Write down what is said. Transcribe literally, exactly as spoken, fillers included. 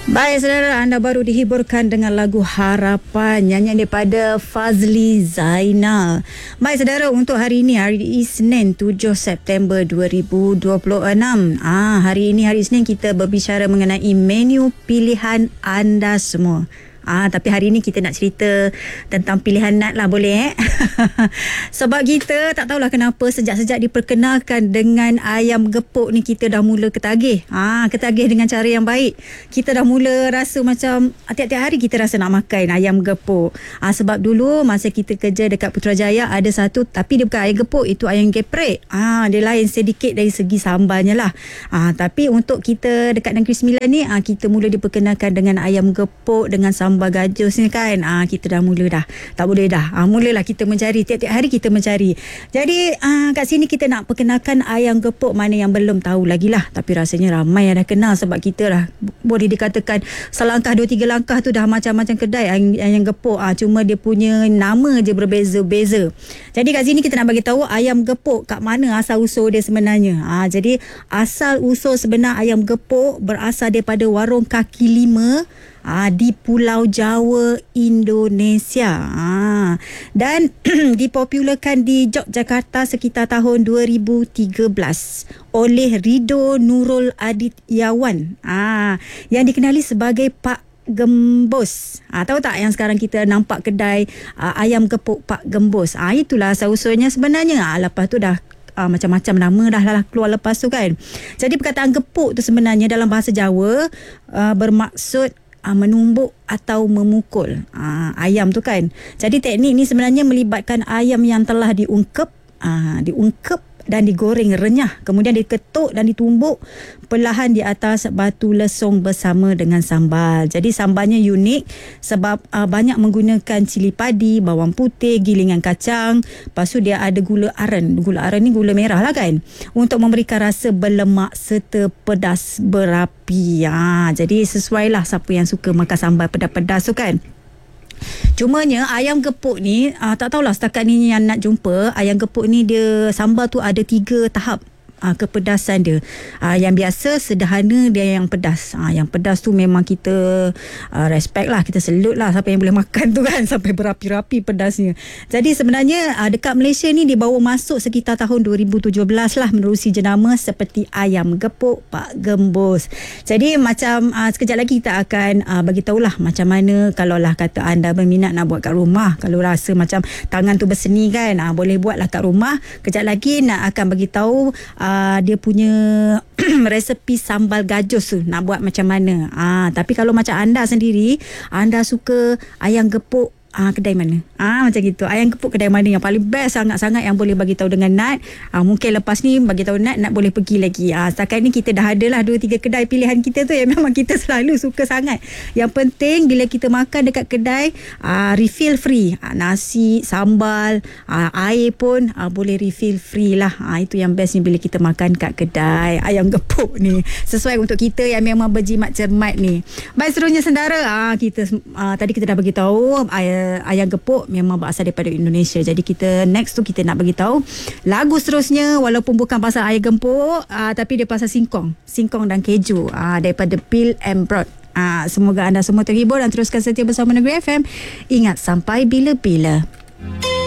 Baik saudara, anda baru dihiburkan dengan lagu Harapan, nyanyian daripada Fazli Zainal. Baik saudara, untuk hari ini, hari Isnin tujuh September dua ribu dua puluh enam. Ah, hari ini hari Isnin kita berbicara mengenai menu pilihan anda semua. Ah, tapi hari ni kita nak cerita tentang pilihan nat lah, boleh eh? Sebab kita tak tahulah kenapa sejak-sejak diperkenalkan dengan ayam gepuk ni kita dah mula ketagih. Ah, ketagih dengan cara yang baik. Kita dah mula rasa macam tiap-tiap hari kita rasa nak makan ayam gepuk. Ah, sebab dulu masa kita kerja dekat Putrajaya ada satu, tapi dia bukan ayam gepuk, itu ayam geprek. Ah, dia lain sedikit dari segi sambalnya lah. Ah, tapi untuk kita dekat Negeri Sembilan ni, ah, kita mula diperkenalkan dengan ayam gepuk dengan sambal sambal gajus ni kan. Ah, kita dah mula dah. Tak boleh dah. Ah, mulalah kita mencari. Tiap-tiap hari kita mencari. Jadi ah, kat sini kita nak perkenalkan ayam gepuk mana yang belum tahu lagi lah. Tapi rasanya ramai yang dah kenal sebab kita dah boleh dikatakan selangkah dua tiga langkah tu dah macam-macam kedai ayam, ayam gepuk. Ah, cuma dia punya nama je berbeza-beza. Jadi kat sini kita nak bagi tahu ayam gepuk kat mana asal usul dia sebenarnya. Ah, jadi asal usul sebenar ayam gepuk berasal daripada warung kaki lima Ah, di Pulau Jawa, Indonesia. Ah, dan dipopularkan di Yogyakarta sekitar tahun dua ribu tiga belas oleh Ridho Nurul Adityawan. Ah, yang dikenali sebagai Pak Gembos. Ah, tahu tak yang sekarang kita nampak kedai ah, ayam gepuk Pak Gembos. Ah, itulah asal usulnya sebenarnya. Ah, lepas tu dah Uh, macam-macam nama dah lah keluar lepas tu kan. Jadi perkataan gepuk tu sebenarnya dalam bahasa Jawa uh, bermaksud uh, menumbuk atau memukul uh, ayam tu kan. Jadi teknik ni sebenarnya melibatkan ayam yang telah diungkep, uh, diungkep dan digoreng renyah, kemudian diketuk dan ditumbuk perlahan di atas batu lesung bersama dengan sambal. Jadi sambalnya unik sebab uh, banyak menggunakan cili padi, bawang putih, gilingan kacang. Lepas tu dia ada gula aren. Gula aren ni gula merah lah kan, untuk memberikan rasa berlemak serta pedas berapi. Ha, jadi sesuai lah siapa yang suka makan sambal pedas-pedas tu kan. Cumanya ayam gepuk ni uh, tak tahulah setakat ni yang nak jumpa. Ayam gepuk ni dia sambal tu ada tiga tahap uh, kepedasan dia. Uh, yang biasa, sederhana, dia yang pedas. Uh, yang pedas tu memang kita uh, respect lah, kita salute lah siapa yang boleh makan tu kan, sampai berapi-rapi pedasnya. Jadi sebenarnya uh, dekat Malaysia ni dia bawa masuk sekitar tahun dua ribu tujuh belas lah menerusi jenama seperti ayam gepuk Pak Gembos. Jadi macam uh, sekejap lagi kita akan uh, bagi tahulah macam mana kalau lah kata anda berminat nak buat kat rumah. Kalau rasa macam tangan tu berseni kan, uh, boleh buatlah kat rumah. Kejap lagi nak akan bagi tahu uh, dia punya resepi sambal gajus tu nak buat macam mana. Uh, tapi kalau macam anda sendiri, anda suka ayam gepuk Ah, kedai mana? Ah, macam gitu. Ayam gepuk kedai mana yang paling best sangat-sangat yang boleh bagi tahu dengan Nat. Ah, mungkin lepas ni bagi tahu Nat, Nat boleh pergi lagi. Ah, setakat ni kita dah ada lah dua tiga kedai pilihan kita tu yang memang kita selalu suka sangat. Yang penting bila kita makan dekat kedai, ah, refill free. Ah, nasi, sambal, ah, air pun ah, boleh refill free lah. Ah, itu yang best ni bila kita makan kat kedai ayam gepuk ni. Sesuai untuk kita yang memang berjimat cermat ni. Baik, seterusnya sendara, ah, kita ah, tadi kita dah bagi tahu ayam ayam gepuk memang berasal daripada Indonesia. Jadi kita next tu kita nak bagi tahu lagu seterusnya, walaupun bukan pasal ayam gepuk, uh, tapi dia pasal singkong, singkong dan keju uh, daripada Bill and Broad. Uh, semoga anda semua terhibur dan teruskan setia bersama Negeri F M. Ingat, sampai bila-bila.